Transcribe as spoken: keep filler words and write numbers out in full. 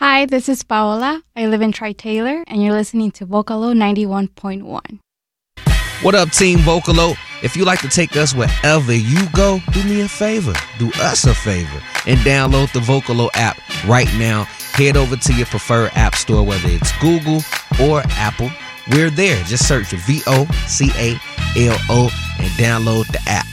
Hi, this is Paola. I live in Tri-Taylor, and you're listening to Vocalo ninety-one point one. What up, Team Vocalo? If you like to take us wherever you go, do me a favor. Do us a favor and download the Vocalo app right now. Head over to your preferred app store, whether it's Google or Apple. We're there. Just search V O C A L O and download the app.